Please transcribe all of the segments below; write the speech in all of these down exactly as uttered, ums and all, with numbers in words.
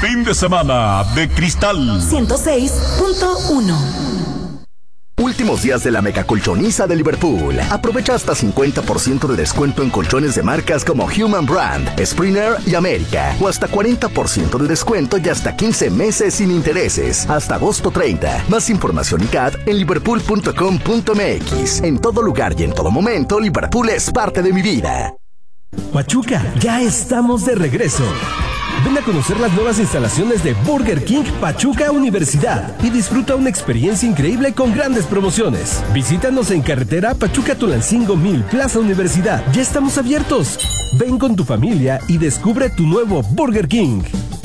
fin de semana de Cristal ciento seis punto uno. Últimos días de la mega colchoniza de Liverpool. Aprovecha hasta cincuenta por ciento de descuento en colchones de marcas como Human Brand, Springer y América. O hasta cuarenta por ciento de descuento y hasta quince meses sin intereses. Hasta agosto treinta. Más información y C A D en liverpool punto com punto m x. En todo lugar y en todo momento, Liverpool es parte de mi vida. Pachuca, ya estamos de regreso. Ven a conocer las nuevas instalaciones de Burger King Pachuca Universidad y disfruta una experiencia increíble con grandes promociones. Visítanos en carretera Pachuca-Tulancingo mil, Plaza Universidad. Ya estamos abiertos. Ven con tu familia y descubre tu nuevo Burger King.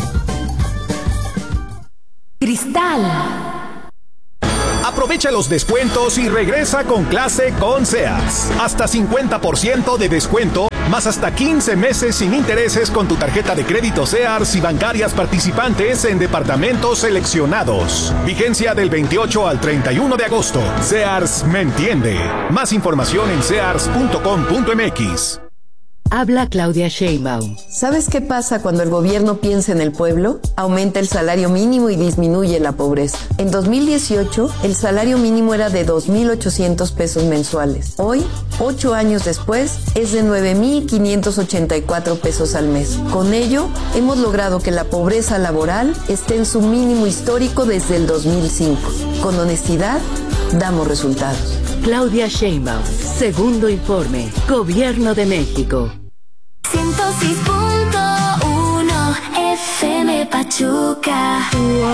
Cristal. Aprovecha los descuentos y regresa con clase con Sears. Hasta cincuenta por ciento de descuento, más hasta quince meses sin intereses con tu tarjeta de crédito Sears y bancarias participantes en departamentos seleccionados. Vigencia del veintiocho al treinta y uno de agosto. Sears me entiende. Más información en sears punto com punto m x. Habla Claudia Sheinbaum. ¿Sabes qué pasa cuando el gobierno piensa en el pueblo? Aumenta el salario mínimo y disminuye la pobreza. En dos mil dieciocho, el salario mínimo era de dos mil ochocientos pesos mensuales. Hoy, ocho años después, es de nueve mil quinientos ochenta y cuatro pesos al mes. Con ello, hemos logrado que la pobreza laboral esté en su mínimo histórico desde el dos mil cinco. Con honestidad, damos resultados. Claudia Sheinbaum, segundo informe, Gobierno de México. ciento seis punto uno F M Pachuca.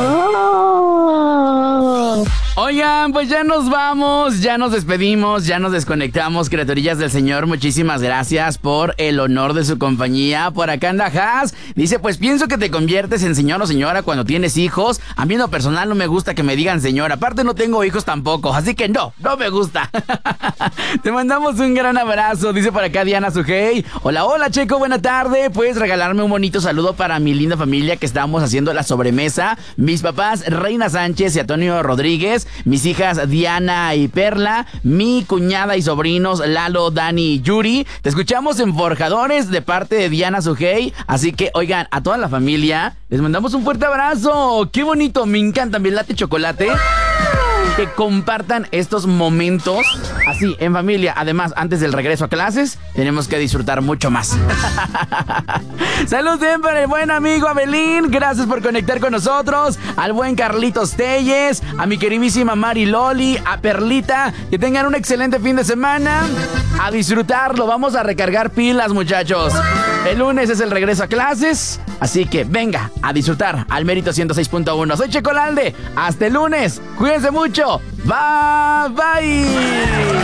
Wow. Oigan, pues ya nos vamos, ya nos despedimos, ya nos desconectamos, criaturillas del Señor. Muchísimas gracias por el honor de su compañía. Por acá anda Haas, dice, pues pienso que te conviertes en señor o señora cuando tienes hijos. A mí en lo personal no me gusta que me digan señor, aparte no tengo hijos tampoco, así que no, no me gusta. Te mandamos un gran abrazo, dice por acá Diana Sujei. Hola, hola Checo, buena tarde. ¿Puedes regalarme un bonito saludo para mi linda familia que estamos haciendo la sobremesa? Mis papás Reina Sánchez y Antonio Rodríguez, mis hijas Diana y Perla, mi cuñada y sobrinos Lalo, Dani y Yuri. Te escuchamos en Forjadores de parte de Diana Sujei. Así que, oigan, a toda la familia les mandamos un fuerte abrazo. ¡Qué bonito! Me encanta, me late chocolate que compartan estos momentos así, en familia. Además, antes del regreso a clases, tenemos que disfrutar mucho más. Saludos para el buen amigo Abelín. Gracias por conectar con nosotros. Al buen Carlitos Telles, a mi queridísima Mari Loli, a Perlita. Que tengan un excelente fin de semana. A disfrutarlo. Vamos a recargar pilas, muchachos. El lunes es el regreso a clases. Así que venga a disfrutar al Mérito ciento seis punto uno. Soy Checo Lalde. Hasta el lunes. Cuídense mucho. Bye, bye.